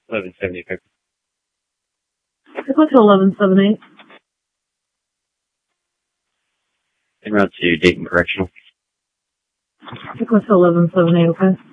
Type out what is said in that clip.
1170, okay. Go to 1178. En route to Dayton Correctional. Go to 1178, okay.